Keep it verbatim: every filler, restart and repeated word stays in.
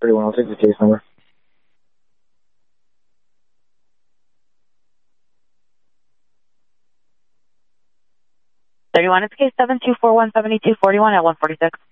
thirty-one, I'll take the case number. thirty-one, it's case seven two four one seven two four one at one forty-six.